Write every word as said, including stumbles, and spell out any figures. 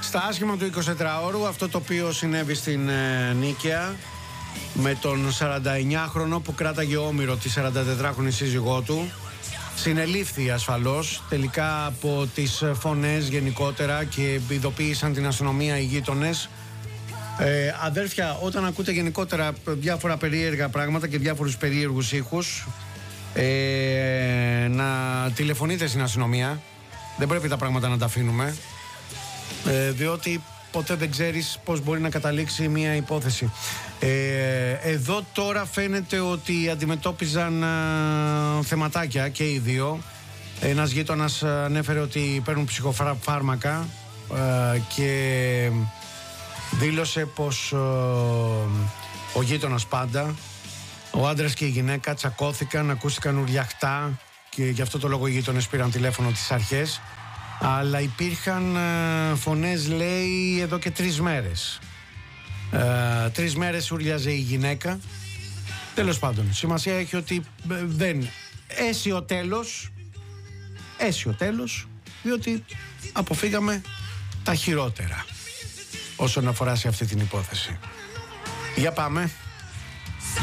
Στα άσχημα του εικοσιτετράωρου, αυτό το οποίο συνέβη στην ε, Νίκαια με τον σαρανταεννιάχρονο που κράταγε όμηρο τη σαραντατετράχρονη σύζυγό του, συνελήφθη ασφαλώς τελικά από τις φωνές γενικότερα και ειδοποίησαν την αστυνομία οι γείτονες. Ε, αδέρφια, όταν ακούτε γενικότερα διάφορα περίεργα πράγματα και διάφορους περίεργους ήχους, ε, να τηλεφωνείτε στην αστυνομία. Δεν πρέπει τα πράγματα να τα αφήνουμε, ε, διότι ποτέ δεν ξέρεις πώς μπορεί να καταλήξει μια υπόθεση. Ε, εδώ τώρα φαίνεται ότι αντιμετώπιζαν α, θεματάκια και οι δύο. Ένας γείτονας ανέφερε ότι παίρνουν ψυχοφάρμακα α, και δήλωσε πως α, ο γείτονας πάντα, ο άντρας και η γυναίκα τσακώθηκαν, ακούστηκαν ουριαχτά και γι' αυτό το λόγο οι γείτονες πήραν τηλέφωνο τις αρχές. Αλλά υπήρχαν ε, φωνές, λέει, εδώ και τρεις μέρες. Ε, τρεις μέρες ούρλιαζε η γυναίκα. Τέλος πάντων, σημασία έχει ότι ε, δεν έσιο τέλος, έσιο τέλος, διότι αποφύγαμε τα χειρότερα όσον αφορά σε αυτή την υπόθεση. Για πάμε.